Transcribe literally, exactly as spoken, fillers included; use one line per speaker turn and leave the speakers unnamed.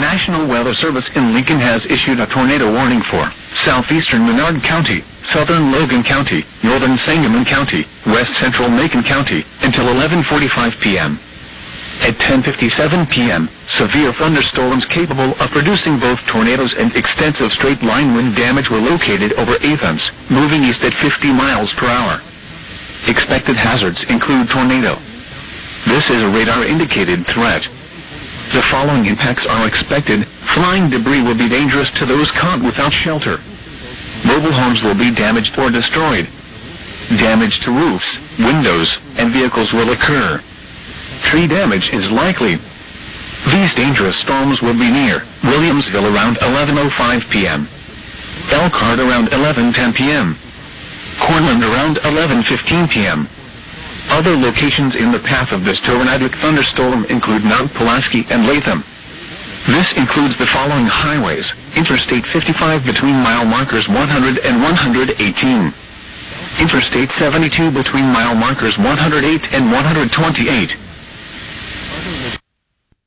National Weather Service in Lincoln has issued a tornado warning for southeastern Menard County, southern Logan County, northern Sangamon County, west central Macon County, until eleven forty-five p m At ten fifty-seven p m, severe thunderstorms capable of producing both tornadoes and extensive straight-line wind damage were located over Athens, moving east at fifty miles per hour. Expected hazards include tornado. This is a radar-indicated threat. The following impacts are expected. Flying debris will be dangerous to those caught without shelter. Mobile homes will be damaged or destroyed. Damage to roofs, windows, and vehicles will occur. Tree damage is likely. These dangerous storms will be near Williamsville around eleven oh five p m Elkhart around eleven ten p m Cornland around eleven fifteen p m Other locations in the path of this tornadic thunderstorm include Mount Pulaski and Latham. This includes the following highways: Interstate fifty-five between mile markers one hundred and one hundred eighteen. Interstate seventy-two between mile markers one hundred eight and one hundred twenty-eight.